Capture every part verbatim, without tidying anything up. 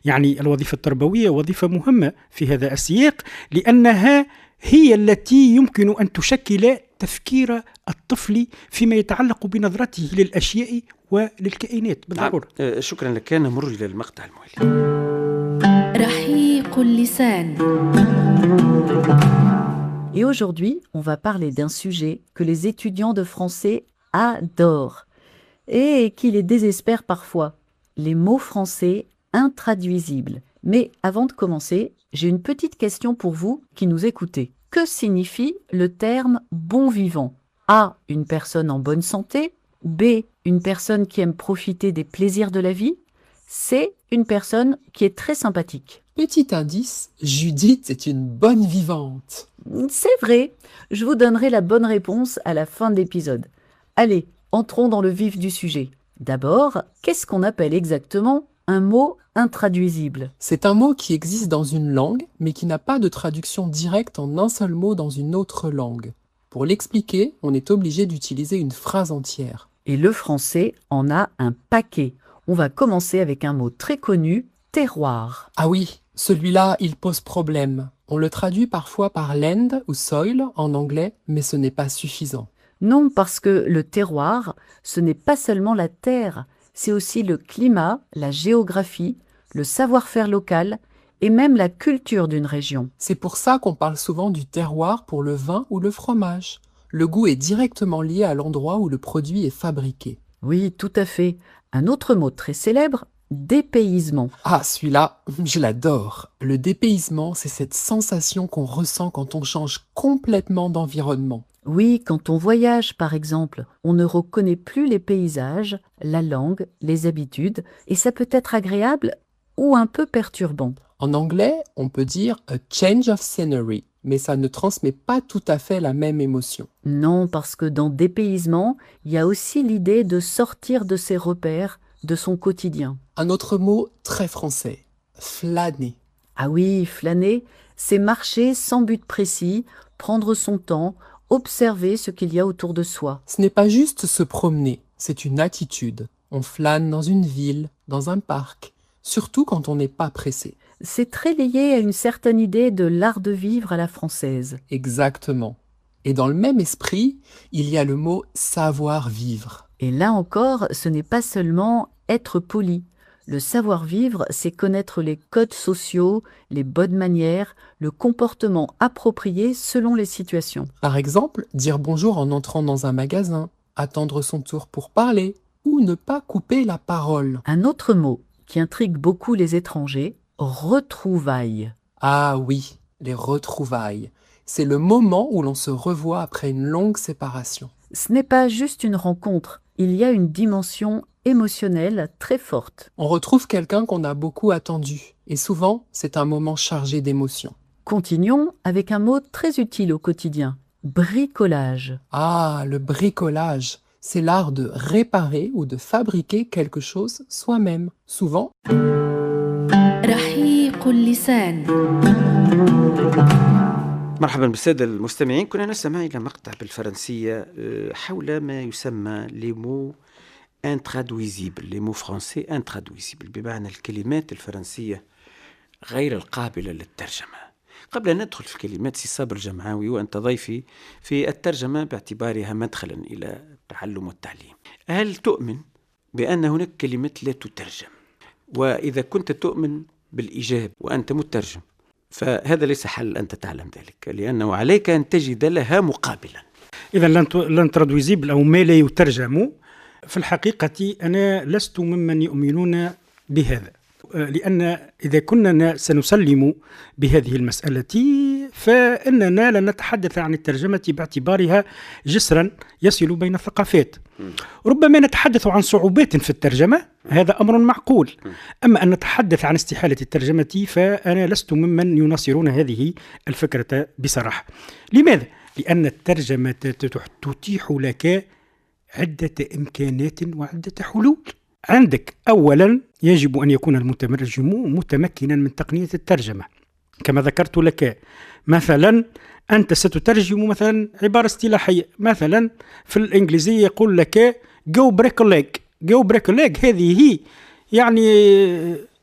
يعني الوظيفة التربوية وظيفة مهمة في هذا السياق، لأنها هي التي يمكن أن تشكل تفكير الطفل فيما يتعلق بنظرته للأشياء وللكائنات بالضرورة. نعم. شكرا لك. نمر إلى المقطع الموالي. رحيق اللسان. Et aujourd'hui, on va parler d'un sujet que les étudiants de français adorent et qui les désespère parfois, les mots français intraduisibles. Mais avant de commencer, j'ai une petite question pour vous qui nous écoutez. Que signifie le terme bon vivant? A. Une personne en bonne santé. B. Une personne qui aime profiter des plaisirs de la vie. C. Une personne qui est très sympathique. Petit indice, Judith est une bonne vivante. C'est vrai, je vous donnerai la bonne réponse à la fin de l'épisode. Allez, entrons dans le vif du sujet. D'abord, qu'est-ce qu'on appelle exactement un mot intraduisible? C'est un mot qui existe dans une langue, mais qui n'a pas de traduction directe en un seul mot dans une autre langue. Pour l'expliquer, on est obligé d'utiliser une phrase entière. Et le français en a un paquet. On va commencer avec un mot très connu, terroir. Ah oui, celui-là, il pose problème. On le traduit parfois par land ou soil en anglais, mais ce n'est pas suffisant. Non, parce que le terroir, ce n'est pas seulement la terre, c'est aussi le climat, la géographie, le savoir-faire local et même la culture d'une région. C'est pour ça qu'on parle souvent du terroir pour le vin ou le fromage. Le goût est directement lié à l'endroit où le produit est fabriqué. Oui, tout à fait. Un autre mot très célèbre, dépaysement. Ah, celui-là, je l'adore. Le dépaysement, c'est cette sensation qu'on ressent quand on change complètement d'environnement. Oui, quand on voyage, par exemple, on ne reconnaît plus les paysages, la langue, les habitudes, et ça peut être agréable ou un peu perturbant. En anglais, on peut dire « a change of scenery », mais ça ne transmet pas tout à fait la même émotion. Non, parce que dans dépaysement, il y a aussi l'idée de sortir de ses repères, de son quotidien. Un autre mot très français, flâner. Ah oui, flâner, c'est marcher sans but précis, prendre son temps, observer ce qu'il y a autour de soi. Ce n'est pas juste se promener, c'est une attitude. On flâne dans une ville, dans un parc, surtout quand on n'est pas pressé. C'est très lié à une certaine idée de l'art de vivre à la française. Exactement. Et dans le même esprit, il y a le mot savoir-vivre. Et là encore, ce n'est pas seulement être poli. Le savoir-vivre, c'est connaître les codes sociaux, les bonnes manières, le comportement approprié selon les situations. Par exemple, dire bonjour en entrant dans un magasin, attendre son tour pour parler, ou ne pas couper la parole. Un autre mot qui intrigue beaucoup les étrangers, retrouvailles. Ah oui, les retrouvailles. C'est le moment où l'on se revoit après une longue séparation. Ce n'est pas juste une rencontre, il y a une dimension émotionnelle très forte. On retrouve quelqu'un qu'on a beaucoup attendu, et souvent, c'est un moment chargé d'émotions. Continuons avec un mot très utile au quotidien, bricolage. Ah, le bricolage, c'est l'art de réparer ou de fabriquer quelque chose soi-même. Souvent, رحيق اللسان. مرحبا بالسادة المستمعين. كنا نستمع إلى مقطع بالفرنسية حول ما يسمى les mots intraduisibles, les mots français intraduisibles، بمعنى الكلمات الفرنسية غير القابلة للترجمة. قبل أن ندخل في الكلمات، سي صابر الجمعاوي وأنت ضيفي في الترجمة باعتبارها مدخلا إلى التعلم والتعليم، هل تؤمن بأن هناك كلمات لا تترجم؟ وإذا كنت تؤمن بالإيجاب وأنت مترجم، فهذا ليس حل، أنت تعلم ذلك، لأنه عليك أن تجد لها مقابلا. إذا لن ترادويزيبل أو ما لا يترجم، في الحقيقة أنا لست ممن يؤمنون بهذا، لأن إذا كنا سنسلم بهذه المسألة فإننا لن نتحدث عن الترجمة باعتبارها جسرا يصل بين الثقافات. ربما نتحدث عن صعوبات في الترجمة، هذا أمر معقول. أما أن نتحدث عن استحالة الترجمة فأنا لست ممن يناصرون هذه الفكرة بصراحة. لماذا؟ لأن الترجمة تتيح لك عدة إمكانات وعدة حلول. عندك أولا يجب أن يكون المترجم متمكنا من تقنية الترجمة، كما ذكرت لك. مثلا أنت ستترجم مثلا عبارة اصطلاحية، مثلا في الإنجليزية يقول لك go break a leg. go break a leg هذه هي يعني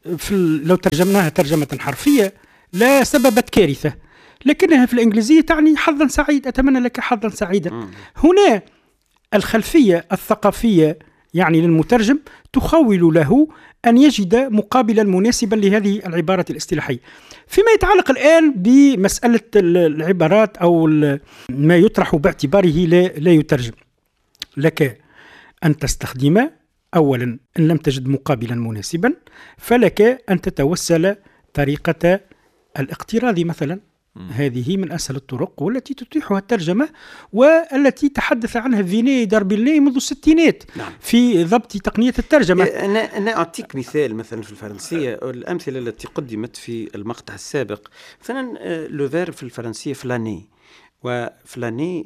في لو ترجمناها ترجمة حرفية لا سببت كارثة، لكنها في الإنجليزية تعني حظا سعيد، أتمنى لك حظا سعيدا. هنا الخلفية الثقافية يعني للمترجم تخول له أن يجد مقابلا مناسبا لهذه العبارة الاصطلاحية. فيما يتعلق الآن بمسألة العبارات أو ما يطرح باعتباره لا, لا يترجم، لك أن تستخدم أولا إن لم تجد مقابلا مناسبا فلك أن تتوسل طريقة الاقتراض مثلا. هذه من أسهل الطرق والتي تتيحها الترجمة، والتي تحدث عنها فيني داربيلي منذ الستينات نعم. في ضبط تقنية الترجمة. أنا أنا أعطيك مثال مثلا في الفرنسية، الأمثلة التي قدمت في المقطع السابق. مثلا لو فيرب في الفرنسية فلاني، وفلاني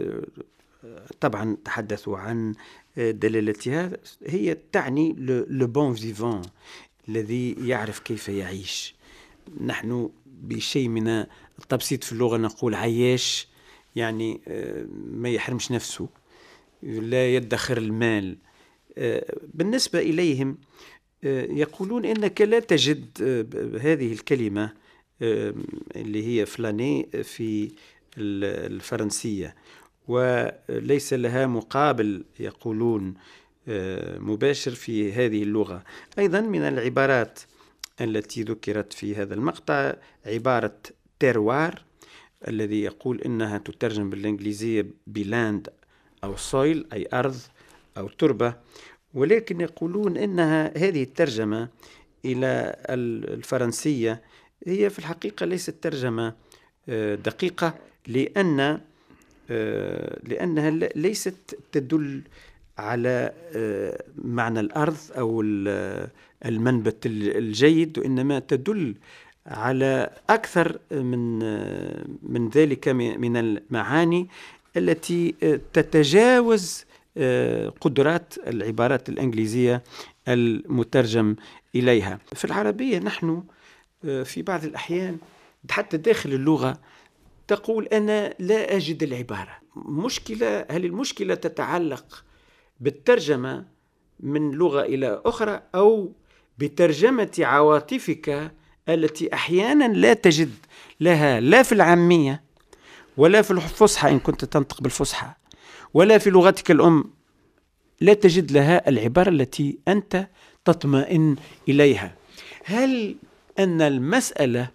طبعا تحدثوا عن دلالتها، هي تعني لو بون فيفون، الذي يعرف كيف يعيش. نحن بشيء من التبسيط في اللغة نقول عياش، يعني ما يحرمش نفسه، لا يدخر المال. بالنسبة إليهم يقولون إنك لا تجد هذه الكلمة اللي هي فلاني في الفرنسية، وليس لها مقابل يقولون مباشر في هذه اللغة. أيضا من العبارات التي ذكرت في هذا المقطع عبارة تيروار، الذي يقول إنها تترجم بالإنجليزية بلاند أو سويل، أي أرض أو تربة، ولكن يقولون إنها هذه الترجمة إلى الفرنسية هي في الحقيقة ليست ترجمة دقيقة، لأن لأنها ليست تدل على معنى الأرض أو المنبت الجيد، وإنما تدل على أكثر من من ذلك من المعاني التي تتجاوز قدرات العبارات الإنجليزية المترجم إليها. في العربية نحن في بعض الأحيان حتى داخل اللغة تقول أنا لا أجد العبارة. مشكلة، هل المشكلة تتعلق بالترجمة من لغة إلى أخرى أو بترجمة عواطفك التي أحيانا لا تجد لها لا في العامية ولا في الفصحى إن كنت تنطق بالفصحى ولا في لغتك الأم، لا تجد لها العبارة التي أنت تطمئن إليها؟ هل أن المسألة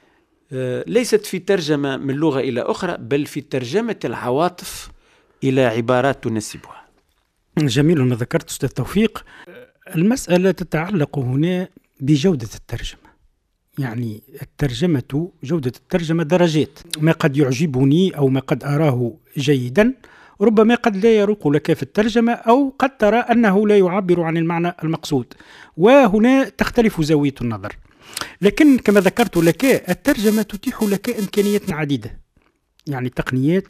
ليست في ترجمة من لغة إلى أخرى بل في ترجمة العواطف إلى عبارات تناسبها؟ جميل ما ذكرت أستاذ توفيق. المسألة تتعلق هنا بجودة الترجمة، يعني الترجمة جودة الترجمة درجات، ما قد يعجبني أو ما قد أراه جيدا ربما قد لا يروق لك في الترجمة، أو قد ترى أنه لا يعبر عن المعنى المقصود، وهنا تختلف زاوية النظر. لكن كما ذكرت لك الترجمة تتيح لك إمكانيات عديدة، يعني تقنيات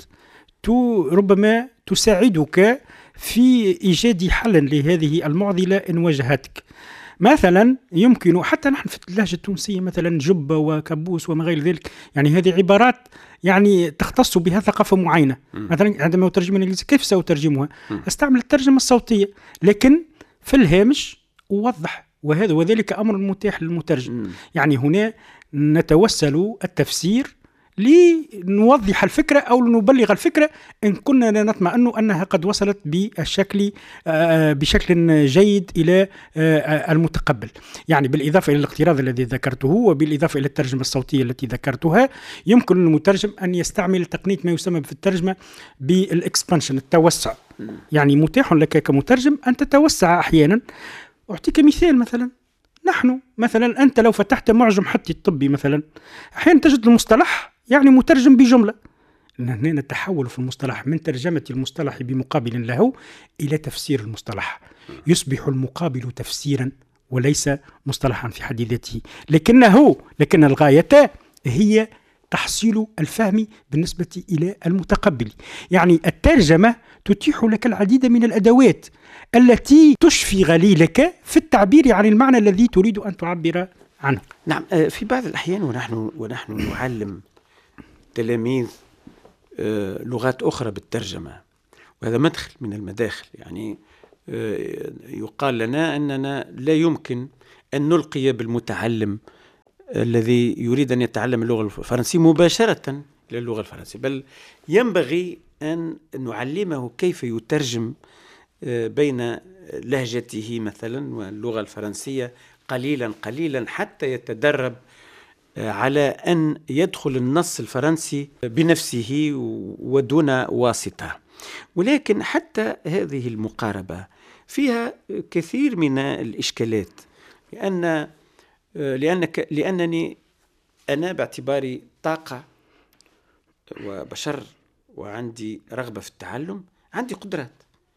ربما تساعدك في إيجاد حل لهذه المعضلة إن واجهتك. مثلا يمكن حتى نحن في اللهجة التونسية مثلا جبة وكبوس وما غير ذلك، يعني هذه عبارات يعني تختص بها ثقافة معينة. م. مثلا عندما أترجم الإنجليزية كيف سأترجمها؟ م. أستعمل الترجمة الصوتية، لكن في الهامش أوضح، وهذا وذلك أمر متاح للمترجم. م. يعني هنا نتوسل التفسير لنوضح الفكرة أو لنبلغ الفكرة إن كنا لا نطمئن أنها قد وصلت بالشكل بشكل جيد إلى المتقبل. يعني بالإضافة إلى الاقتراض الذي ذكرته وبالإضافة إلى الترجمة الصوتية التي ذكرتها، يمكن للمترجم أن يستعمل تقنية ما يسمى في الترجمة بالإكسبانشن، التوسع. يعني متاح لك كمترجم أن تتوسع أحيانا. أعطيك مثال، مثلا نحن مثلا أنت لو فتحت معجم حتى الطبي مثلا أحيانا تجد المصطلح يعني مترجم بجملة. هنا نتحول في المصطلح من ترجمة المصطلح بمقابل له إلى تفسير المصطلح، يصبح المقابل تفسيرا وليس مصطلحا في حد ذاته، لكنه لكن الغاية هي تحصيل الفهم بالنسبة إلى المتقبل. يعني الترجمة تتيح لك العديد من الأدوات التي تشفي غليلك في التعبير عن المعنى الذي تريد أن تعبر عنه. نعم، في بعض الأحيان ونحن, ونحن نعلم تلاميذ لغات أخرى بالترجمة، وهذا مدخل من المداخل، يعني يقال لنا أننا لا يمكن أن نلقي بالمتعلم الذي يريد أن يتعلم اللغة الفرنسية مباشرة إلى اللغة الفرنسية، بل ينبغي أن نعلمه كيف يترجم بين لهجته مثلا واللغة الفرنسية قليلا قليلا حتى يتدرب على أن يدخل النص الفرنسي بنفسه ودون واسطة. ولكن حتى هذه المقاربة فيها كثير من الإشكالات، لأن لأنك لأنني أنا باعتباري طاقة وبشر وعندي رغبة في التعلم، عندي قدرات،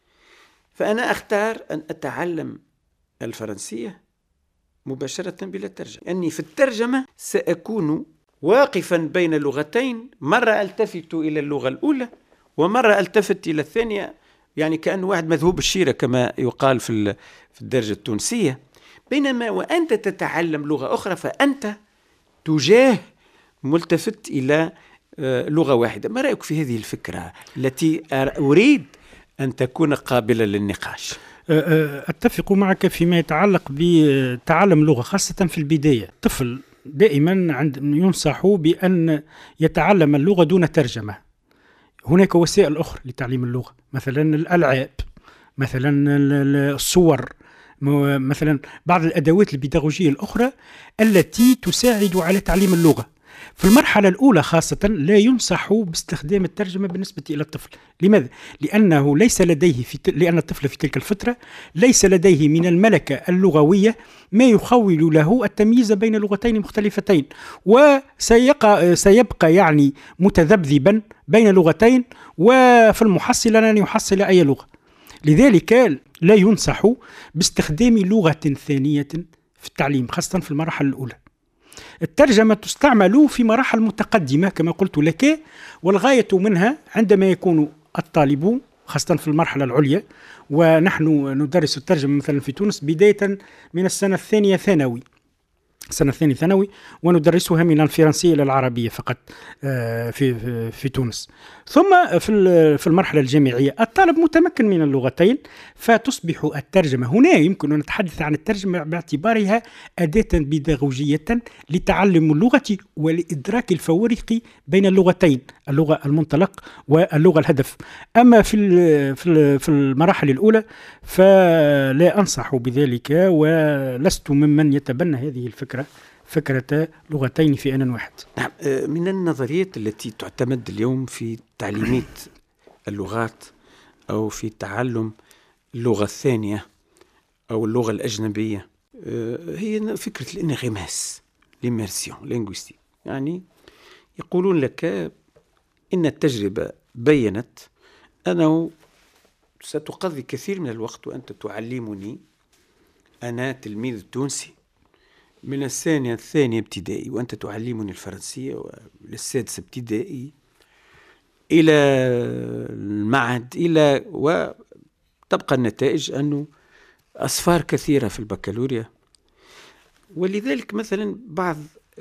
فأنا أختار أن أتعلم الفرنسية مباشرة بلا ترجمة، أني في الترجمة سأكون واقفا بين لغتين، مرة ألتفت إلى اللغة الأولى ومرة ألتفت إلى الثانية، يعني كأن واحد مذهوب الشيرة كما يقال في في الدرجة التونسية. بينما وأنت تتعلم لغة أخرى فأنت تجاه ملتفت إلى لغة واحدة. ما رأيك في هذه الفكرة التي أريد أن تكون قابلة للنقاش؟ أتفق معك فيما يتعلق بتعلم لغة، خاصة في البداية. الطفل دائما عند ينصح بأن يتعلم اللغة دون ترجمة. هناك وسائل أخرى لتعليم اللغة، مثلا الألعاب، مثلا الصور، مثلا بعض الأدوات البيداغوجية الأخرى التي تساعد على تعليم اللغة. في المرحلة الأولى خاصة لا ينصح باستخدام الترجمة بالنسبة إلى الطفل. لماذا؟ لأنه ليس لديه في ت... لأن الطفل في تلك الفترة ليس لديه من الملكة اللغوية ما يخول له التمييز بين لغتين مختلفتين، وسيبقى سيبقى يعني متذبذبا بين لغتين، وفي المحصل لن يحصل أي لغة. لذلك لا ينصح باستخدام لغة ثانية في التعليم، خاصة في المرحلة الأولى. الترجمة تستعمل في مراحل متقدمة كما قلت لك، والغاية منها عندما يكون الطالب خاصة في المرحلة العليا، ونحن ندرس الترجمة مثلا في تونس بداية من السنة الثانية ثانوي، السنة الثانية ثانوي، وندرسها من الفرنسية إلى العربية فقط في في تونس. ثم في في المرحلة الجامعية الطالب متمكن من اللغتين، فتصبح الترجمة هنا يمكن أن نتحدث عن الترجمة باعتبارها أداة بيداغوجية لتعلم اللغة ولإدراك الفوارق بين اللغتين، اللغة المنطلق واللغة الهدف. أما في في المراحل الأولى فلا أنصح بذلك، ولست ممن يتبنى هذه الفكرة، فكرة لغتين في آن واحد. نعم، من النظريات التي تعتمد اليوم في تعليمية اللغات أو في تعلم اللغة الثانية أو اللغة الأجنبية هي فكرة الانغماس، l'immersion linguistique. يعني يقولون لك إن التجربة بيّنت أنه ستقضي كثير من الوقت وأنت تعلمني، أنا تلميذ تونسي من الثانية الثانية ابتدائي وأنت تعلمني الفرنسية، وللسادسة ابتدائي إلى المعهد، إلى وتبقى النتائج أنه أصفار كثيرة في البكالوريا. ولذلك مثلا بعض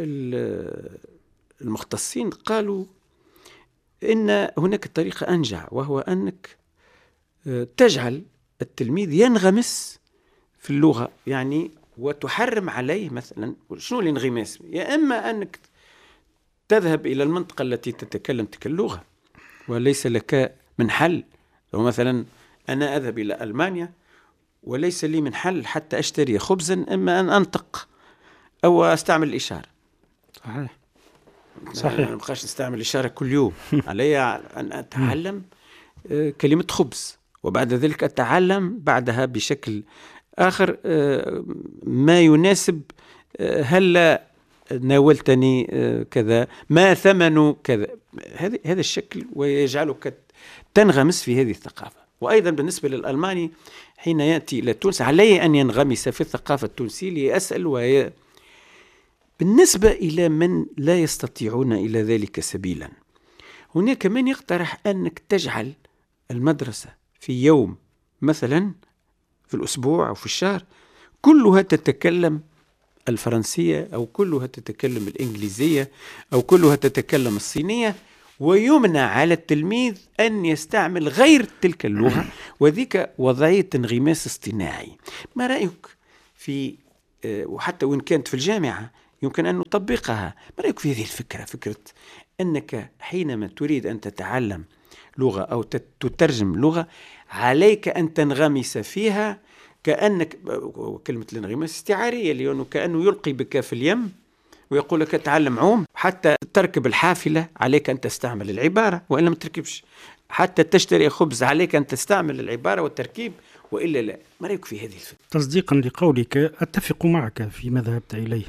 المختصين قالوا إن هناك طريقة أنجع، وهو أنك تجعل التلميذ ينغمس في اللغة، يعني وتحرم عليه مثلا. شنو الانغماس؟ يا إما أنك تذهب إلى المنطقة التي تتكلم تلك اللغة وليس لك من حل. لو مثلا أنا أذهب إلى ألمانيا وليس لي من حل حتى أشتري خبزا، إما أن أنطق أو أستعمل الإشارة. صحيح صحيح، ما بقاش نستعمل الإشارة كل يوم. علي أن أتعلم كلمة خبز، وبعد ذلك أتعلم بعدها بشكل آخر ما يناسب، هل ناولتني كذا، ما ثمن كذا، هذا هذا الشكل، ويجعلك تنغمس في هذه الثقافة. وأيضا بالنسبة للألماني حين يأتي إلى تونس عليه أن ينغمس في الثقافة التونسية ليسأل. وهي بالنسبة إلى من لا يستطيعون إلى ذلك سبيلا، هناك من يقترح أنك تجعل المدرسة في يوم مثلا في الأسبوع أو في الشهر كلها تتكلم الفرنسية، أو كلها تتكلم الإنجليزية، أو كلها تتكلم الصينية، ويمنع على التلميذ أن يستعمل غير تلك اللغة، وذيك وضعية انغماس اصطناعي. ما رأيك في وحتى وإن كانت في الجامعة يمكن أن نطبقها. ما رأيك في هذه الفكرة، فكرة أنك حينما تريد أن تتعلم لغة أو تترجم لغة عليك أن تنغمس فيها، كأنك كلمة الانغماس استعارية، لأنه كأنه يلقي بك في اليم ويقول لك تعلم عوم. حتى تركب الحافلة عليك أن تستعمل العبارة وإلا ما تركبش. حتى تشتري خبز عليك أن تستعمل العبارة والتركيب وإلا لا. ما رأيك في هذه الفكرة؟ تصديقا لقولك أتفق معك فيما ذهبت إليه.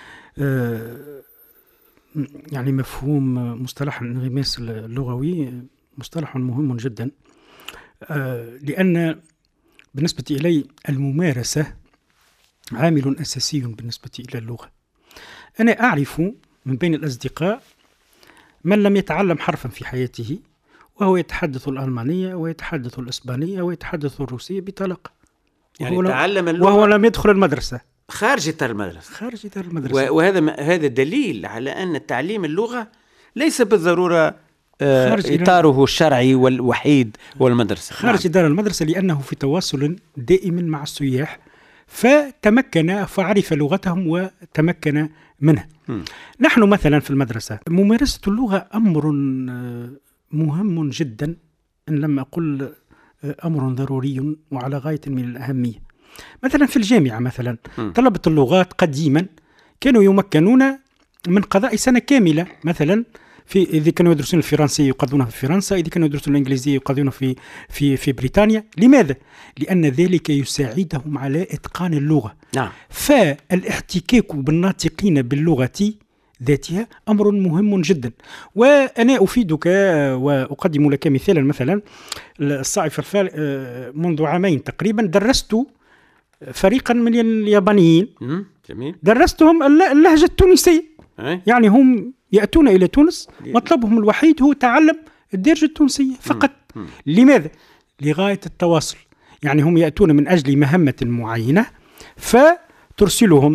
أه يعني مفهوم مصطلح الانغماس اللغوي مصطلح مهم جدا، أه لأن بالنسبة إلي الممارسة عامل أساسي بالنسبة إلى اللغة. أنا أعرف من بين الأصدقاء من لم يتعلم حرفا في حياته وهو يتحدث الألمانية ويتحدث الإسبانية ويتحدث الروسية بطلاقة، يعني وهو, تعلم اللغة وهو لم يدخل المدرسة، خارج إطار المدرسة خارج إطار المدرسة. وهذا هذا دليل على أن تعليم اللغة ليس بالضرورة إطاره الشرعي والوحيد والمدرسة، خارج إطار المدرسة، لأنه في تواصل دائم مع السياح فتمكن فعرف لغتهم وتمكن منها. م. نحن مثلا في المدرسة ممارسة اللغة أمر مهم جدا، إن لم أقل أمر ضروري وعلى غاية من الأهمية. مثلا في الجامعة مثلا م. طلبة اللغات قديما كانوا يمكنون من قضاء سنة كاملة، مثلا في إذا كانوا يدرسون الفرنسية يقضونها في فرنسا، إذا كانوا يدرسون الإنجليزية يقضونها في في في بريطانيا. لماذا؟ لأن ذلك يساعدهم على إتقان اللغة. نعم. فالاحتكاك بالناطقين باللغة ذاتها أمر مهم جدا. وأنا أفيدك وأقدم لك مثالا. مثلا الصائف الفارغ منذ عامين تقريبا درست فريقا من اليابانيين، جميل. درستهم اللهجة التونسية. يعني هم يأتون إلى تونس مطلبهم الوحيد هو تعلم الدارجة التونسية فقط. م. لماذا؟ لغاية التواصل. يعني هم يأتون من أجل مهمة معينة فترسلهم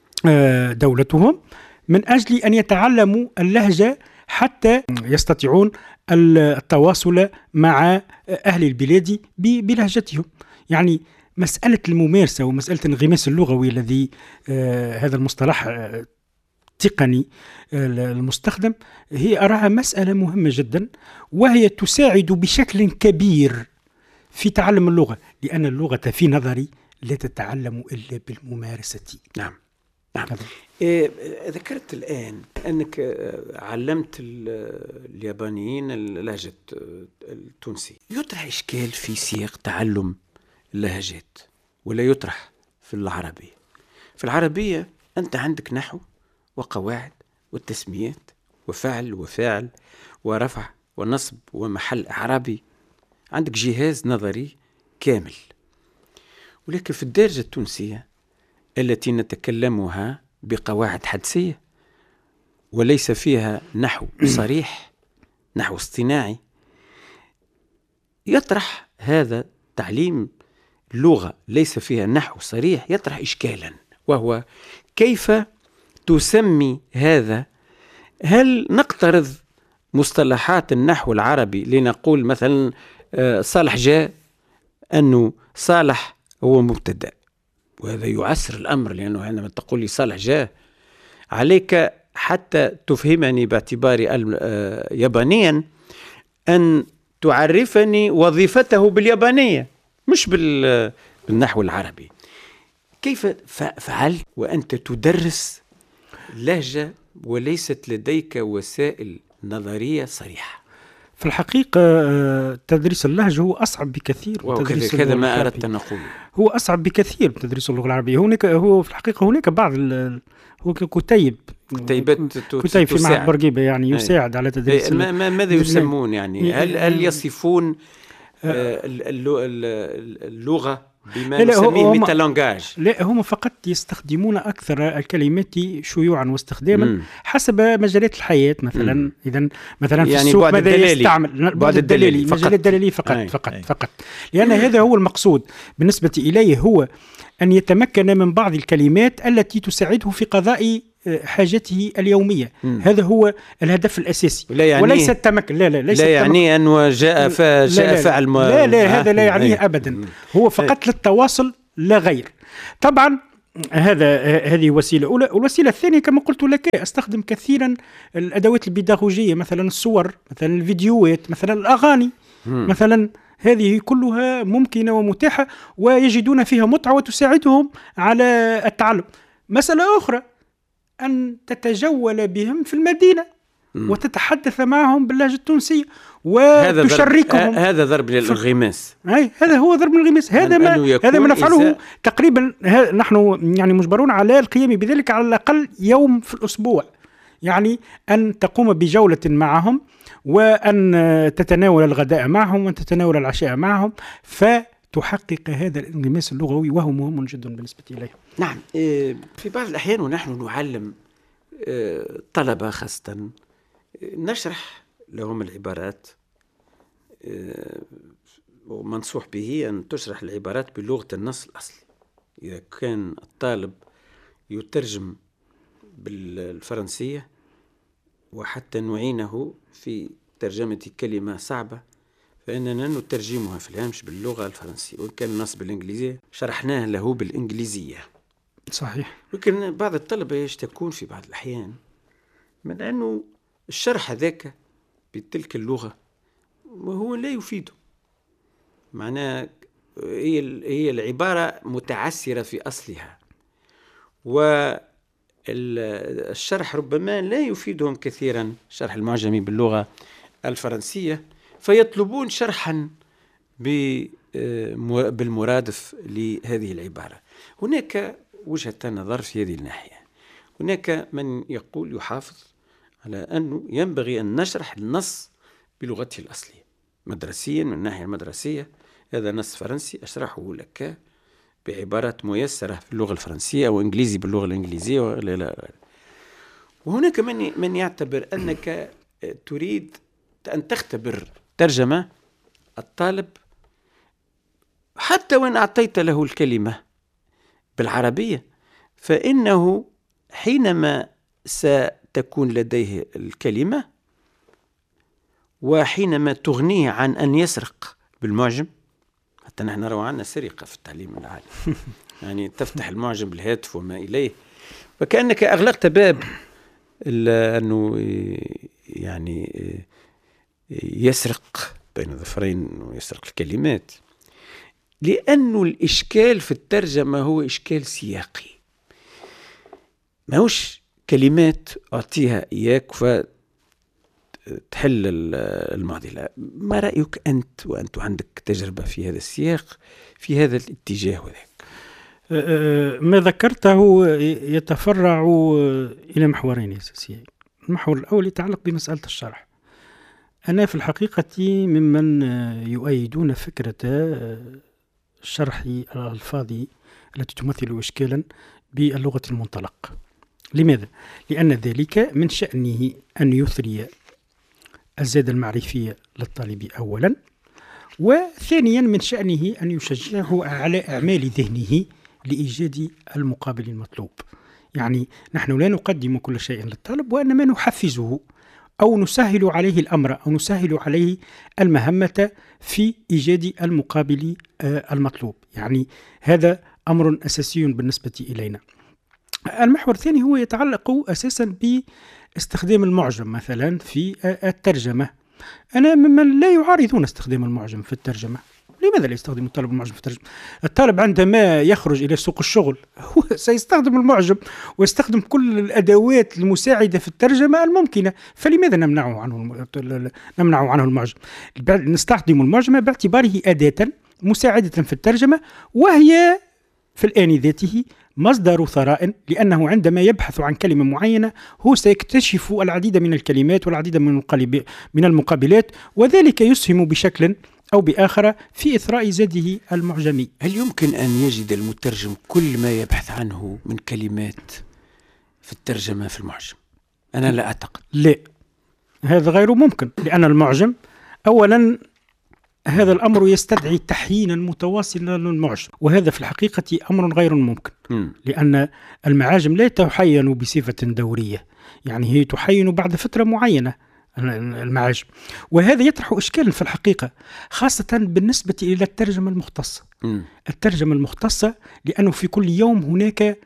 دولتهم من أجل أن يتعلموا اللهجة حتى يستطيعون التواصل مع أهل البلاد بلهجتهم. يعني مسألة الممارسة ومسألة الانغماس اللغوي الذي آه هذا المصطلح آه تقني المستخدم هي أراها مسألة مهمة جدا، وهي تساعد بشكل كبير في تعلم اللغة، لأن اللغة في نظري لا تتعلم إلا بالممارسة. نعم نعم. إيه ذكرت الآن أنك علمت اليابانيين اللهجة التونسية. يطرح إشكال في سياق تعلم اللهجات ولا يطرح في العربية؟ في العربية أنت عندك نحو وقواعد والتسميات وفعل وفاعل ورفع ونصب ومحل إعرابي، عندك جهاز نظري كامل. ولكن في الدارجة التونسية التي نتكلمها بقواعد حدسية وليس فيها نحو صريح، نحو اصطناعي، يطرح هذا تعليم لغة ليس فيها نحو صريح يطرح إشكالا، وهو كيف تسمي هذا؟ هل نقترض مصطلحات النحو العربي لنقول مثلا صالح جاء، أنه صالح هو مبتدأ، وهذا يعسر الأمر، لأنه عندما تقول لي صالح جاء عليك حتى تفهمني باعتباري يابانيا أن تعرفني وظيفته باليابانية مش بالنحو العربي. كيف فعلت وأنت تدرس لهجة وليست لديك وسائل نظرية صريحة؟ في الحقيقة تدريس اللهجة هو أصعب بكثير. هذا ما أردت أن أقول، هو أصعب بكثير من تدريس اللغة العربية. هناك هو في الحقيقة هناك بعض هو كتيب كتيبات كتيب في معهد بورقيبة يعني يساعد على تدريس. ماذا يسمون يعني؟ هل هل يصفون اللغة بما نسميه ميتالانجاج؟ لا، هم فقط يستخدمون أكثر الكلمات شيوعا واستخداما م. حسب مجالات الحياة. مثلا إذا مثلا في يعني السوق ماذا يستعمل؟ بعد الدليلي، مجال الدليلي فقط أي. فقط أي. فقط لأن هذا هو المقصود بالنسبة إليه، هو أن يتمكن من بعض الكلمات التي تساعده في قضاء حاجته اليومية. م. هذا هو الهدف الأساسي، يعني وليس التمكن. لا لا ليس لا يعني أنه جاء جاء فعل ما لا لا هذا لا يعنيه أبدا. هو فقط أي. للتواصل لا غير. طبعا هذا هذه وسيلة أولى. والوسيلة الثانية كما قلت لك أستخدم كثيرا الأدوات البيداغوجية، مثلا الصور، مثلا الفيديوهات، مثلا الأغاني م. مثلا هذه كلها ممكنة ومتاحة ويجدون فيها متعة وتساعدهم على التعلم. مسألة أخرى أن تتجول بهم في المدينة م. وتتحدث معهم باللهجة التونسية وتشركهم. هذا ضرب للانغماس. أي هذا هو ضرب للانغماس. هذا ما هذا ما نفعله تقريبا. نحن يعني مجبرون على القيام بذلك على الأقل يوم في الأسبوع، يعني أن تقوم بجولة معهم وأن تتناول الغداء معهم وأن تتناول العشاء معهم، فتحقق هذا الانغماس اللغوي وهو مهم جدا بالنسبة إليهم. نعم، في بعض الأحيان ونحن نعلم طلبة خاصة نشرح لهم العبارات، ومنصوح به أن تشرح العبارات بلغة النص الأصلي. إذا كان الطالب يترجم بالفرنسية وحتى نعينه في ترجمة كلمة صعبة فإننا نترجمها في الهامش باللغة الفرنسية، وإن كان النص بالإنجليزية شرحناه له بالإنجليزية. صحيح. لكن بعض الطلبة يشتكون في بعض الأحيان من أنه الشرح هذاك بتلك اللغة وهو لا يفيده، معناه هي هي العبارة متعسرة في أصلها، والشرح ربما لا يفيدهم كثيرا، شرح المعجمي باللغة الفرنسية، فيطلبون شرحا بالمرادف لهذه العبارة. هناك وجهة نظر في هذه الناحية. هناك من يقول يحافظ على أنه ينبغي أن نشرح النص بلغته الأصلية مدرسيا. من الناحية المدرسية هذا نص فرنسي أشرحه لك بعبارات ميسرة في اللغة الفرنسية أو إنجليزي باللغة الإنجليزية ولا لا. وهناك من من يعتبر أنك تريد أن تختبر ترجمة الطالب حتى وإن أعطيت له الكلمة بالعربية، فإنه حينما ستكون لديه الكلمة وحينما تغنيه عن أن يسرق بالمعجم، حتى نحن نرى عنا سرقة في التعليم العالي يعني تفتح المعجم بالهاتف وما إليه، وكأنك أغلقت باب أنه يعني يسرق بين ظفرين ويسرق الكلمات. لأنه الإشكال في الترجمة هو إشكال سياقي، ما هوش كلمات أعطيها إياك فتحل المعضلة. ما رأيك أنت وأنت عندك تجربة في هذا السياق في هذا الاتجاه وذاك؟ ما ذكرته يتفرع إلى محورين أساسيين. المحور الأول يتعلق بمسألة الشرح. أنا في الحقيقة ممن يؤيدون فكرة شرح الألفاظ التي تمثل إشكالا باللغة المنطلق. لماذا؟ لأن ذلك من شأنه أن يثري الزادة المعرفية للطالب أولا، وثانيا من شأنه أن يشجعه على أعمال ذهنه لإيجاد المقابل المطلوب. يعني نحن لا نقدم كل شيء للطالب، وإنما نحفزه أو نسهل عليه الأمر أو نسهل عليه المهمة في إيجاد المقابل المطلوب. يعني هذا أمر أساسي بالنسبة إلينا. المحور الثاني هو يتعلق أساسا باستخدام المعجم مثلا في الترجمة. أنا ممن لا يعارضون استخدام المعجم في الترجمة. لماذا لا يستخدم الطالب المعجم في الترجمة؟ الطالب عندما يخرج إلى سوق الشغل هو سيستخدم المعجم ويستخدم كل الأدوات المساعدة في الترجمة الممكنة، فلماذا نمنعه عنه نمنعه عنه المعجم؟ نستخدم المعجم باعتباره أداة مساعدة في الترجمة، وهي في الآن ذاته مصدر ثراء، لأنه عندما يبحث عن كلمة معينة هو سيكتشف العديد من الكلمات والعديد من من المقابلات، وذلك يسهم بشكل أو بآخر في إثراء زاده المعجمي. هل يمكن أن يجد المترجم كل ما يبحث عنه من كلمات في الترجمة في المعجم؟ أنا لا أعتقد. لا، هذا غير ممكن، لأن المعجم أولا هذا الأمر يستدعي تحيينا متواصلا للمعجم، وهذا في الحقيقة أمر غير ممكن. م. لأن المعاجم لا تحين بصفة دورية، يعني هي تحين بعد فترة معينة المعاجم، وهذا يطرح إشكالا في الحقيقة، خاصة بالنسبة إلى الترجمة المختصة. م. الترجمة المختصة لأنه في كل يوم هناك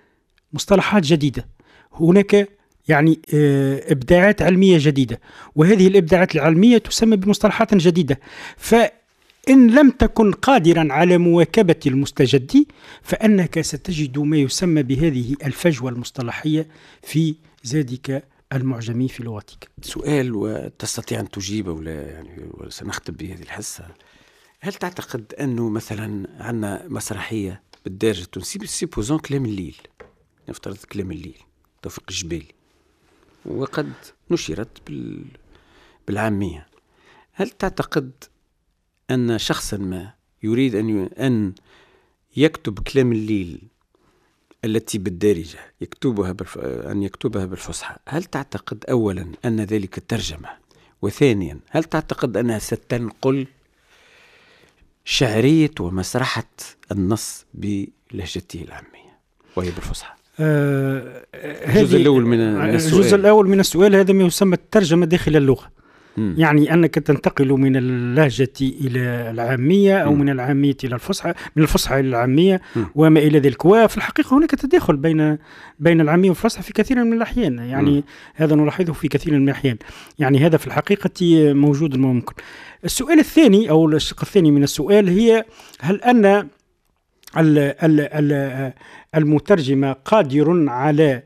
مصطلحات جديدة، هناك يعني إبداعات علمية جديدة، وهذه الإبداعات العلمية تسمى بمصطلحات جديدة. فإن لم تكن قادرا على مواكبة المستجد فإنك ستجد ما يسمى بهذه الفجوة المصطلحية في زادك المعجمي في لغتك. سؤال وتستطيع أن تجيب ولا يعني سنختم بهذه الحصة. هل تعتقد أنه مثلا عندنا مسرحية بالدارجة التونسية سيبوزون كلام الليل، نفترض كلام الليل توفيق الجبالي، وقد نشرت بال... بالعامية، هل تعتقد أن شخصا ما يريد أن ي... أن يكتب كلام الليل التي بالدارجة يكتبها بالف... أن يكتبها بالفصحى، هل تعتقد أولا أن ذلك الترجمة، وثانيا هل تعتقد أنها ستنقل شعرية ومسرحة النص بلهجته العامية وهي بالفصحى؟ آه الجزء الأول من السؤال الجزء الأول من السؤال هذا ما يسمى الترجمة داخل اللغة. م. يعني أنك تنتقل من اللهجة إلى العامية أو م. من العامية إلى الفصحى، من الفصحى إلى العامية م. وما إلى ذلك. وفي الحقيقة هناك تداخل بين بين العامية والفصحى في كثير من الأحيان، يعني م. هذا نلاحظه في كثير من الأحيان، يعني هذا في الحقيقة موجود ممكن. السؤال الثاني أو الشق الثاني من السؤال هي هل أن المترجم قادر على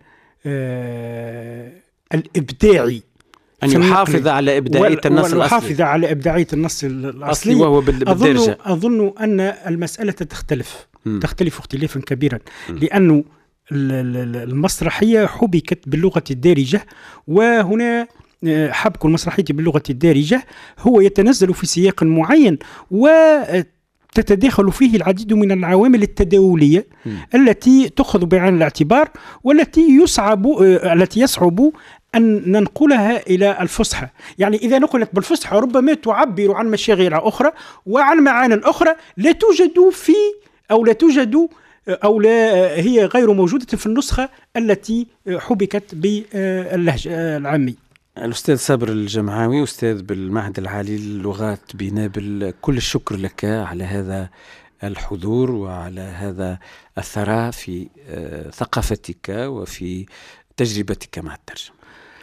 الإبداع أن يحافظ على إبداعية النص الأصلي ويحافظ على إبداعية النص الأصلي وهو بالدرجة. أظن, أظن أن المسألة تختلف م. تختلف اختلافا كبيرا، م. لأنه المسرحية حبكت باللغة الدارجة، وهنا حبك المسرحية باللغة الدارجة هو يتنزل في سياق معين وتتداخل فيه العديد من العوامل التداولية م. التي تأخذ بعين الاعتبار، والتي يصعب التي يصعب أن ننقلها إلى الفصحى. يعني إذا نقلت بالفصحى ربما تعبر عن مشاغل أخرى وعن معاني أخرى لا توجد في أو لا توجد أو لا هي غير موجودة في النسخة التي حبكت باللهجة العامية. الأستاذ صابر الجمعاوي، أستاذ بالمعهد العالي للغات بنابل، كل الشكر لك على هذا الحضور وعلى هذا الثراء في ثقافتك وفي تجربتك مع الترجمة.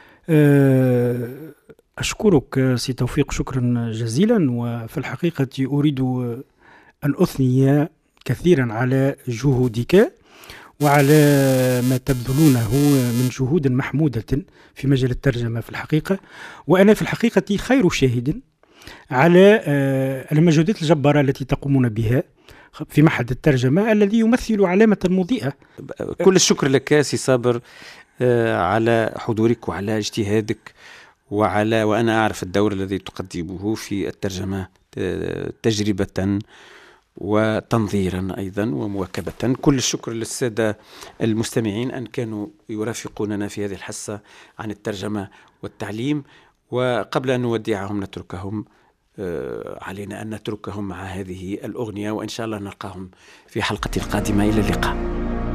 أشكرك سي توفيق شكرا جزيلا، وفي الحقيقة أريد أن أثني كثيرا على جهودك وعلى ما تبذلونه من جهود محمودة في مجال الترجمة في الحقيقة. وأنا في الحقيقة خير شاهد على المجهودات الجبارة التي تقومون بها في معهد الترجمة الذي يمثل علامة مضيئة. كل الشكر لك سي صابر على حضورك وعلى اجتهادك وعلى وأنا أعرف الدور الذي تقدمه في الترجمة تجربة وتنظيرا أيضا ومواكبة. كل الشكر للسادة المستمعين أن كانوا يرافقوننا في هذه الحصة عن الترجمة والتعليم. وقبل أن نودعهم نتركهم علينا أن نتركهم مع هذه الأغنية، وإن شاء الله نلقاهم في حلقة قادمة. إلى اللقاء.